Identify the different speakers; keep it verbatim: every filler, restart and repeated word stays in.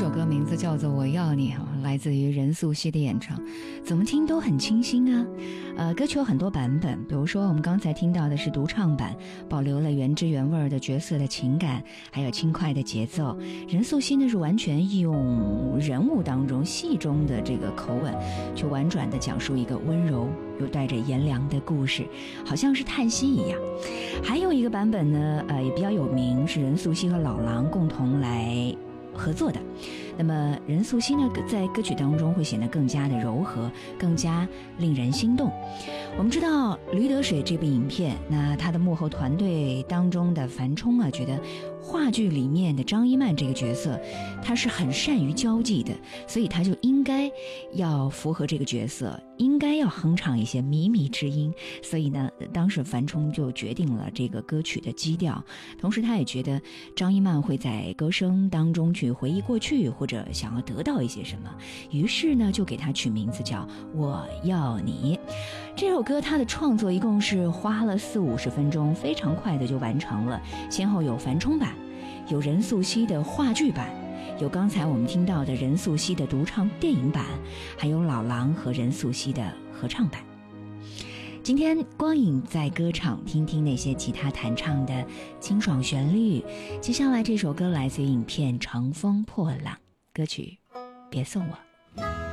Speaker 1: 歌名字叫做《我要你》，来自于任素汐的演唱，怎么听都很清新啊。呃，歌曲有很多版本，比如说我们刚才听到的是独唱版，保留了原汁原味的角色的情感，还有轻快的节奏。任素汐呢是完全利用人物当中戏中的这个口吻，去婉转地讲述一个温柔又带着炎凉的故事，好像是叹息一样。还有一个版本呢，呃，也比较有名，是任素汐和老狼共同来合作的。那么任素汐呢，在歌曲当中会显得更加的柔和，更加令人心动。我们知道《驴得水》这部影片，那他的幕后团队当中的樊冲啊，觉得话剧里面的张一曼这个角色，他是很善于交际的，所以他就应该要符合这个角色，应该要哼唱一些靡靡之音。所以呢，当时樊冲就决定了这个歌曲的基调，同时他也觉得张一曼会在歌声当中去回忆过去，或者想要得到一些什么，于是呢就给他取名字叫《我要你》。这首歌它的创作一共是花了四五十分钟，非常快的就完成了，先后有樊冲版，有任素汐的话剧版，有刚才我们听到的任素汐的独唱电影版，还有老狼和任素汐的合唱版。今天光影在歌场，听听那些吉他弹唱的清爽旋律。接下来这首歌来自于影片《乘风破浪》，歌曲别送我。